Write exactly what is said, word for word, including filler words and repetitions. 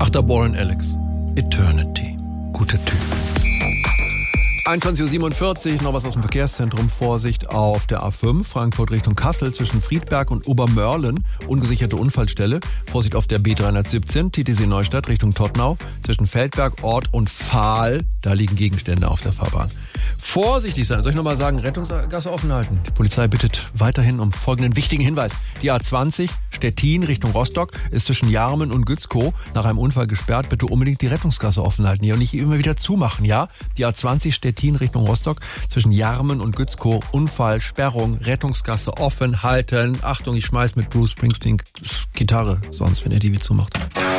Ach, der Warren Alex. Eternity. Guter Typ. einundzwanzig Uhr siebenundvierzig, noch was aus dem Verkehrszentrum. Vorsicht auf der A fünf, Frankfurt Richtung Kassel, zwischen Friedberg und Obermörlen, ungesicherte Unfallstelle. Vorsicht auf der B dreihundertsiebzehn, T T C Neustadt Richtung Todtnau, zwischen Feldberg, Ort und Pfahl. Da liegen Gegenstände auf der Fahrbahn. Vorsichtig sein. Soll ich nochmal sagen, Rettungsgasse offen halten? Die Polizei bittet weiterhin um folgenden wichtigen Hinweis. Die A zwanzig, Stettin Richtung Rostock, ist zwischen Jarmen und Gützkow nach einem Unfall gesperrt. Bitte unbedingt die Rettungsgasse offen halten. Ja, und nicht immer wieder zumachen, ja? Die A zwanzig, Stettin Richtung Rostock, zwischen Jarmen und Gützkow, Unfall, Sperrung, Rettungsgasse offen halten. Achtung, ich schmeiß mit Bruce Springsteens Gitarre, sonst wenn er die wie zumacht.